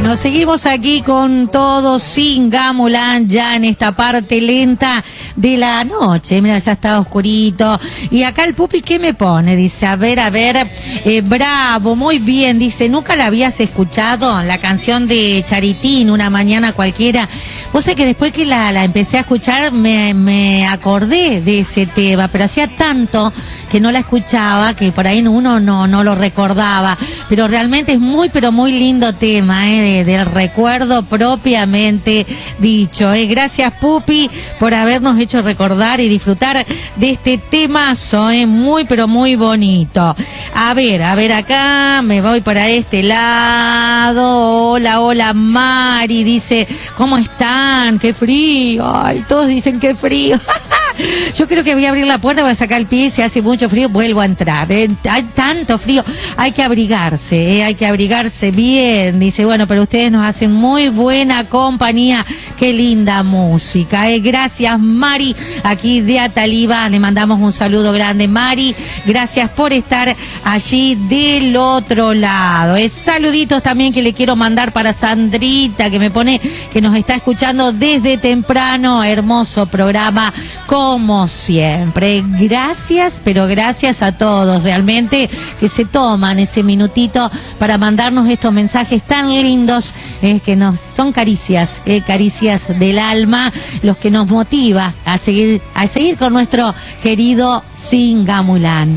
Bueno, seguimos aquí con todo sin Gamulan, ya en esta parte lenta de la noche. Mira, ya está oscurito. Y acá el Pupi, ¿qué me pone? Dice, a ver, bravo, muy bien. Dice, ¿nunca la habías escuchado? La canción de Charitín, Una mañana cualquiera. Vos sabés que después que la empecé a escuchar, me acordé de ese tema, pero hacía tanto que no la escuchaba, que por ahí uno no lo recordaba. Pero realmente es muy, pero muy lindo tema, del recuerdo propiamente dicho. Gracias, Pupi, por habernos hecho recordar y disfrutar de este temazo, muy, pero muy bonito. A ver, acá me voy para este lado. Hola, Mari, dice, ¿cómo están? ¡Qué frío! Ay, todos dicen qué frío. Yo creo que voy a abrir la puerta, voy a sacar el pie, si hace mucho frío vuelvo a entrar. Hay tanto frío, hay que abrigarse bien. Dice, bueno, pero ustedes nos hacen muy buena compañía, qué linda música. Gracias, Mari, aquí de Ataliva, le mandamos un saludo grande, Mari, gracias por estar allí del otro lado. Saluditos también que le quiero mandar para Sandrita, que me pone que nos está escuchando desde temprano, hermoso programa, como siempre. Gracias, pero gracias a todos realmente que se toman ese minutito para mandarnos estos mensajes tan lindos, que nos son caricias del alma, los que nos motiva a seguir con nuestro querido Sin Gamulan.